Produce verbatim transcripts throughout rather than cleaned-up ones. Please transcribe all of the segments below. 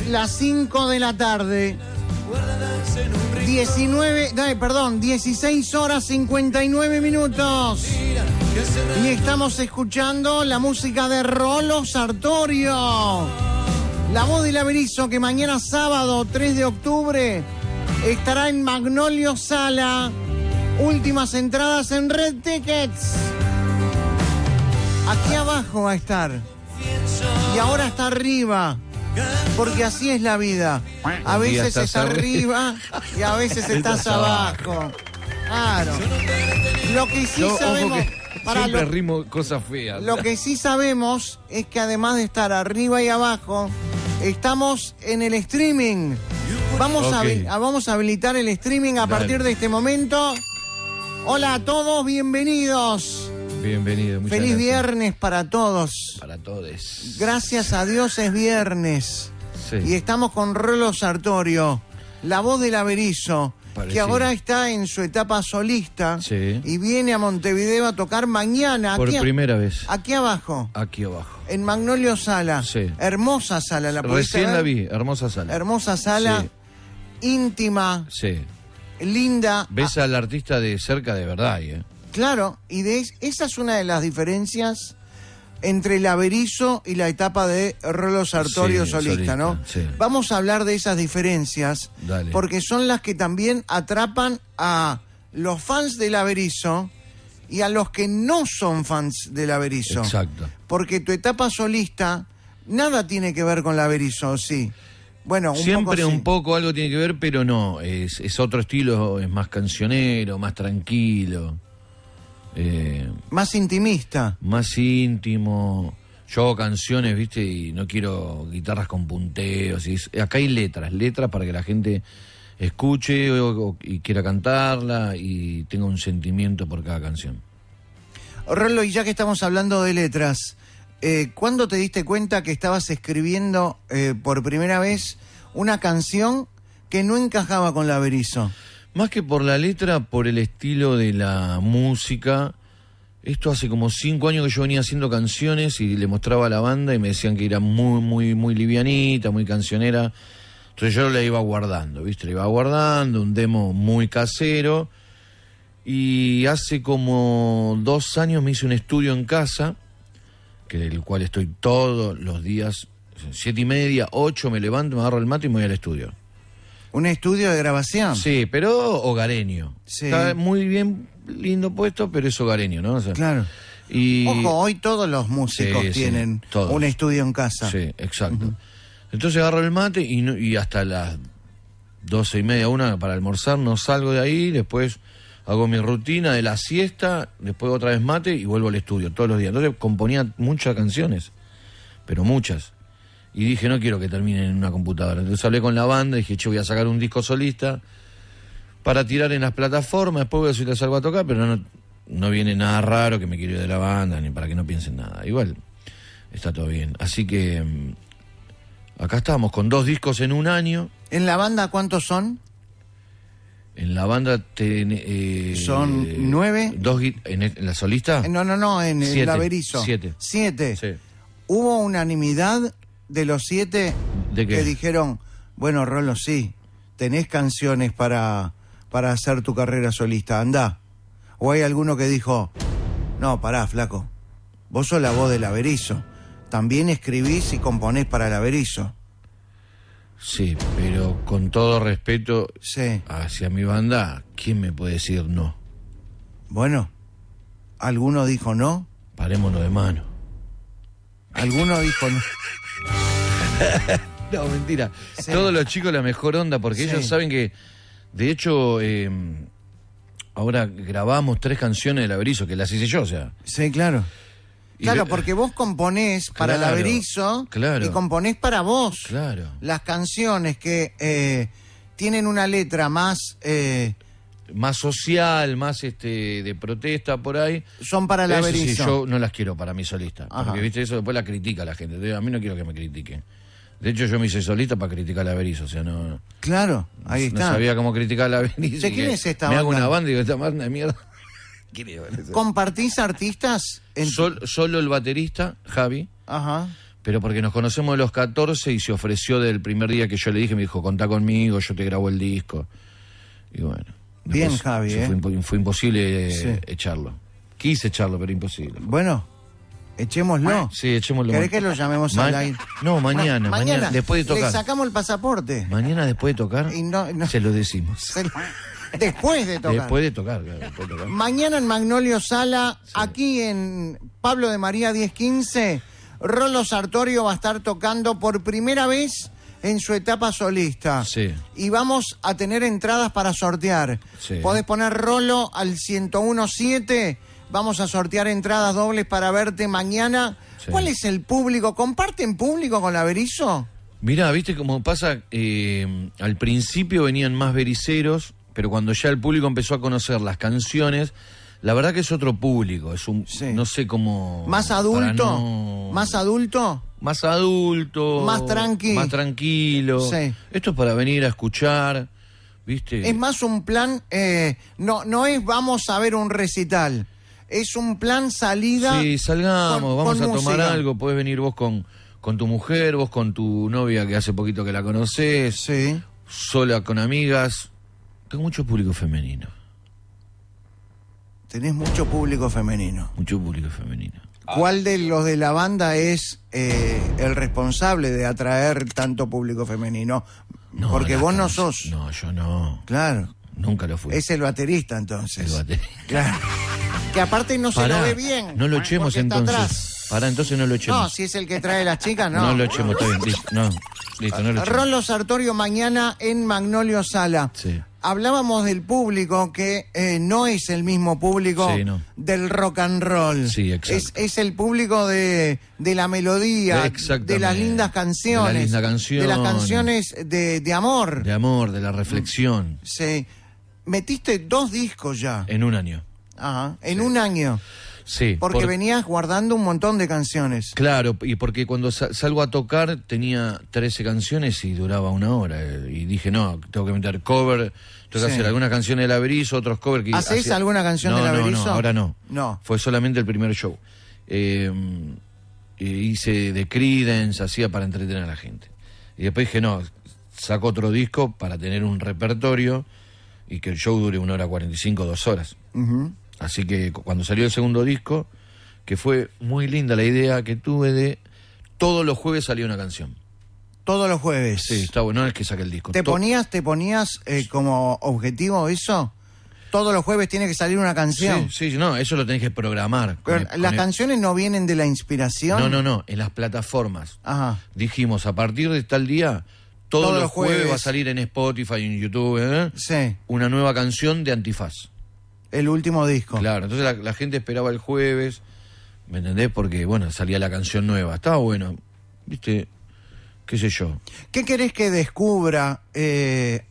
las cinco de la tarde. diecinueve, no, perdón, dieciséis horas cincuenta y nueve minutos. Y estamos escuchando la música de Rolo Sartorio. La voz del Averizo, que mañana sábado tres de octubre estará en Magnolio Sala. Últimas entradas en Red Tickets. Aquí abajo va a estar. Y ahora está arriba. Porque así es la vida. A veces estás arriba y a veces estás abajo. Claro. Lo que sí Yo, sabemos... Para siempre lo, rimo cosas feas. Lo que sí sabemos es que además de estar arriba y abajo, estamos en el streaming. Vamos, okay. a, vamos a habilitar el streaming a Dale. partir de este momento. Hola a todos, bienvenidos. Bienvenido, muchas Feliz gracias. Viernes para todos. Para todos. Gracias a Dios es viernes. Sí. Y estamos con Rolo Sartorio, la voz del Averizo, Parecido. que ahora está en su etapa solista. Sí. Y viene a Montevideo a tocar mañana. Por aquí, primera vez. Aquí abajo. Aquí abajo. En Magnolio Sala. Sí. Hermosa sala. ¿La Recién ver? la vi, hermosa sala. Hermosa sala. Sí. Íntima. Sí. Linda. Ves al artista de cerca de verdad, ¿eh? Claro, y de, esa es una de las diferencias entre el Averizo y la etapa de Rolo Sartorio sí, solista, solista, ¿no? Sí. Vamos a hablar de esas diferencias, Dale. porque son las que también atrapan a los fans del Averizo y a los que no son fans del Averizo. Exacto. Porque tu etapa solista nada tiene que ver con el Averizo, ¿sí? Bueno, un Siempre poco un sí. poco algo tiene que ver, pero no, es, es otro estilo, es más cancionero, más tranquilo. Eh, más intimista. Más íntimo. Yo hago canciones, viste, y no quiero guitarras con punteos. Y es, acá hay letras, letras para que la gente escuche o, o, y quiera cantarla y tenga un sentimiento por cada canción. Rolo, y ya que estamos hablando de letras, eh, ¿cuándo te diste cuenta que estabas escribiendo eh, por primera vez una canción que no encajaba con la Averizo? Más que por la letra, por el estilo de la música. Esto hace como cinco años que yo venía haciendo canciones y le mostraba a la banda y me decían que era muy, muy, muy livianita, muy cancionera. Entonces yo la iba guardando, ¿viste? La iba guardando, un demo muy casero. Y hace como dos años me hice un estudio en casa, que del cual estoy todos los días, siete y media, ocho, me levanto, me agarro el mate y me voy al estudio. ¿Un estudio de grabación? Sí, pero hogareño. Sí. Está muy bien, lindo puesto, pero es hogareño, ¿no? O sea, claro. Y... Ojo, hoy todos los músicos sí, tienen sí, todos. un estudio en casa. Sí, exacto. Uh-huh. Entonces agarro el mate y, no, y hasta las doce y media, una para almorzar, no salgo de ahí, después hago mi rutina de la siesta, después otra vez mate y vuelvo al estudio todos los días. Entonces componía muchas canciones, pero muchas. Y dije, no quiero que terminen en una computadora. Entonces hablé con la banda y dije, che, voy a sacar un disco solista para tirar en las plataformas, después voy a ver si les salgo a tocar, pero no, no viene nada raro que me quiero ir de la banda, ni para que no piensen nada. Igual está todo bien. Así que acá estamos con dos discos en un año. ¿En la banda cuántos son? En la banda ten, eh, ¿Son eh, nueve? Dos, en, ¿En la solista? No, no, no, en siete, el Averizo. Siete. Siete. Sí. ¿Hubo unanimidad de los siete ¿De qué? que dijeron, bueno, Rolo, sí, tenés canciones para, para hacer tu carrera solista, andá? ¿O hay alguno que dijo, no, pará, flaco, vos sos la voz del Averizo, también escribís y componés para el Averizo? Sí, pero con todo respeto sí. hacia mi banda, ¿quién me puede decir no? Bueno, ¿alguno dijo no? Parémonos de mano. ¿Alguno dijo no? No, mentira. Sí. Todos los chicos la mejor onda, porque sí. ellos saben que, de hecho, eh, ahora grabamos tres canciones del Averizo, que las hice yo, o sea. Sí, claro. Y claro, le... porque vos componés para claro, el Averizo claro. y componés para vos. Claro. Las canciones que eh, tienen una letra más... Eh, más social, más este de protesta por ahí. Son para el Averizo. Sí, yo no las quiero para mi solista. Ajá. Porque, viste, eso después la critica la gente. Entonces, a mí no quiero que me critiquen. De hecho, yo me hice solista para criticar al Averizo. O sea, no... Claro, ahí está. No sabía cómo criticar al Averizo. ¿De quién es esta me banda? Me hago una banda y digo, esta banda de mierda. ¿Quién es? ¿Compartís artistas? En... Sol, solo el baterista, Javi. Ajá. pero porque nos conocemos de los catorce y se ofreció del primer día que yo le dije, me dijo, contá conmigo, yo te grabo el disco. Y bueno. Bien, Javi, ¿eh? Fue, imp fue imposible sí. echarlo. Quise echarlo, pero imposible. Bueno, echémoslo. Sí, echémoslo. ¿Querés que lo llamemos Ma al aire? No, mañana, no, mañana, mañana, después de tocar. Le sacamos el pasaporte. Mañana después de tocar, y no, no. se lo decimos. Se lo... Después de tocar. Después de tocar, claro, después de tocar. Mañana en Magnolio Sala, sí. Aquí en Pablo de María diez quince, Rolo Sartorio va a estar tocando por primera vez en su etapa solista. Sí. Y vamos a tener entradas para sortear. Sí. Podés poner Rolo al ciento uno siete. Vamos a sortear entradas dobles para verte mañana. Sí. ¿Cuál es el público? ¿Comparten público con la Berizo? Mirá, viste cómo pasa, eh, al principio venían más bericeros, pero cuando ya el público empezó a conocer las canciones, la verdad que es otro público, es un, sí. no sé cómo... ¿Más adulto? No... ¿Más adulto? Más adulto. Más tranqui. Más tranquilo. Sí. Esto es para venir a escuchar, ¿viste? Es más un plan, eh, no, no es vamos a ver un recital, es un plan salida. Sí, salgamos, con, vamos con a tomar música. algo, podés venir vos con, con tu mujer, vos con tu novia que hace poquito que la conocés, sí. sola con amigas. Tengo mucho público femenino. Tenés mucho público femenino. Mucho público femenino. ¿Cuál de los de la banda es eh, el responsable de atraer tanto público femenino? No, Porque vos no canción. sos. No, yo no. Claro. Nunca lo fui. Es el baterista, entonces. El baterista. Claro. Que aparte no Pará, se lo ve bien. No lo echemos entonces. Pará, entonces no lo echemos. No, si es el que trae las chicas, no. No lo echemos, está bien. Listo, no. Listo, no lo echemos. Rolo Sartorio mañana en Magnolio Sala. Sí. Hablábamos del público que eh, no es el mismo público sí, no. del rock and roll. Sí, exacto. Es, es el público de, de la melodía, de las lindas canciones. De la linda canción. De las canciones de, de amor. De amor, de la reflexión. Sí. Metiste dos discos ya. En un año. Ajá. En sí. un año. Sí. Porque por... venías guardando un montón de canciones. Claro, y porque cuando sa salgo a tocar tenía trece canciones y duraba una hora. Y dije, no, tengo que meter cover, tengo que sí. hacer algunas canciones de la Berizo, otros covers que... ¿Hacés hacía... alguna canción no, de la no, Berizo? No, ahora no. No. Fue solamente el primer show. Eh, hice de Creedence, hacía para entretener a la gente. Y después dije, no, saco otro disco para tener un repertorio y que el show dure una hora cuarenta y cinco, dos horas. Uh-huh. Así que cuando salió el segundo disco, que fue muy linda la idea que tuve de todos los jueves salía una canción. Todos los jueves. Sí, está bueno, no es que saque el disco. ¿Te to ponías, te ponías eh, como objetivo eso? Todos los jueves tiene que salir una canción. Sí, sí, no, eso lo tenés que programar. Pero el, las el... canciones no vienen de la inspiración. No, no, no, en las plataformas. Ajá. Dijimos, a partir de tal día, todos, todos los, los jueves, jueves va a salir en Spotify, en YouTube, ¿eh? Sí. Una nueva canción de Antifaz. El último disco. Claro, entonces la, la gente esperaba el jueves, ¿me entendés? Porque, bueno, salía la canción nueva. Estaba bueno, ¿viste? ¿Qué sé yo? ¿Qué querés que descubra eh,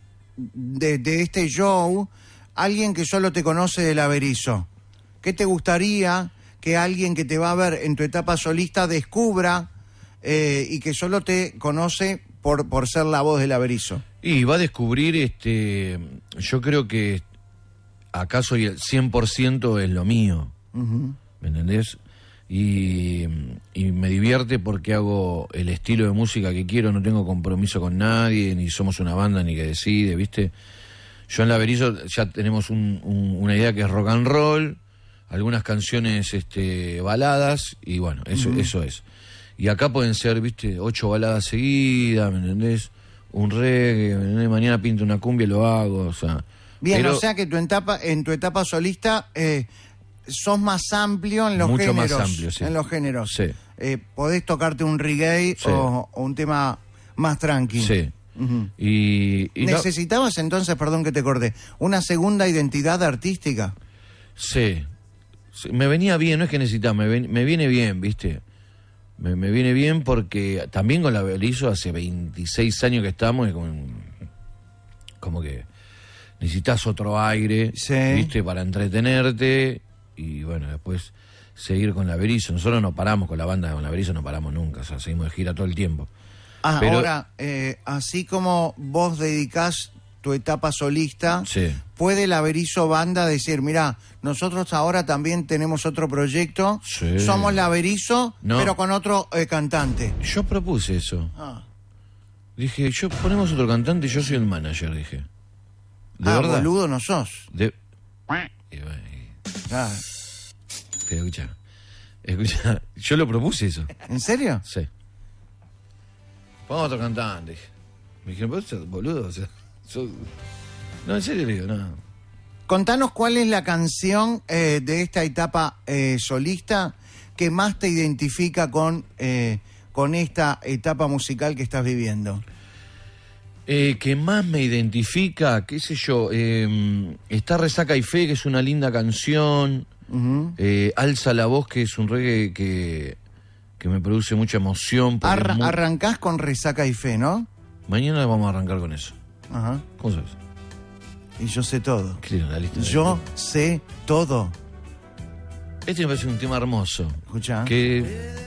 de, de este show alguien que solo te conoce de la Berizo? ¿Qué te gustaría que alguien que te va a ver en tu etapa solista descubra eh, y que solo te conoce por, por ser la voz de la Berizo? Y va a descubrir, este, yo creo que acá soy el cien por ciento es lo mío, uh-huh. ¿me entendés? Y, y me divierte porque hago el estilo de música que quiero, no tengo compromiso con nadie, ni somos una banda ni que decide, ¿viste? Yo en la Berizo ya tenemos un, un, una idea que es rock and roll, algunas canciones este, baladas, y bueno, eso, uh-huh. eso es. Y acá pueden ser, ¿viste? Ocho baladas seguidas, ¿me entendés? Un reggae, ¿me entendés? Mañana pinto una cumbia y lo hago, o sea... Bien, pero, o sea que tu etapa, en tu etapa solista eh, sos más amplio en los mucho géneros. Mucho más amplio, sí. En los géneros. Sí. Eh, podés tocarte un reggae sí. o, o un tema más tranqui. Sí. Uh-huh. y, y ¿Necesitabas no... entonces, perdón que te corté, una segunda identidad artística? Sí. sí. Me venía bien, no es que necesitaba, me, ven, me viene bien, ¿viste? Me, me viene bien porque también con la Berizo hace veintiséis años que estamos y como, como que... necesitas otro aire, sí. ¿viste? Para entretenerte y bueno, después seguir con la Berizo. Nosotros no paramos con la banda, con la Berizo no paramos nunca, o sea, seguimos de gira todo el tiempo. Ah, Pero... Ahora, eh, así como vos dedicás tu etapa solista, sí. puede la Berizo Banda decir, mirá, nosotros ahora también tenemos otro proyecto, Sí. somos la Berizo, No. pero con otro eh, cantante? Yo propuse eso. Ah, Dije, yo ponemos otro cantante y yo soy el manager, dije. ¿De ah, verdad? boludo no sos. De... Y bueno, y- Ah, pero escucha, escucha, yo lo propuse eso. ¿en serio? Sí. Pongamos otro cantante. dije. Me dijeron, ¿vos sos boludo? O sea, sos- No, en serio le digo, no. Contanos cuál es la canción eh, de esta etapa eh, solista que más te identifica con, eh, con esta etapa musical que estás viviendo. Eh, que más me identifica, qué sé yo, eh, está Resaca y Fe, que es una linda canción. Ujú. eh, Alza la Voz, que es un reggae que, que me produce mucha emoción. porque Arra- es muy- Arrancás con Resaca y Fe, ¿no? Mañana vamos a arrancar con eso. Ajá. ¿Cómo sabes? Y yo sé todo. ¿Qué tiene la lista? de- Yo sé todo. Este me parece un tema hermoso. Escuchá. Que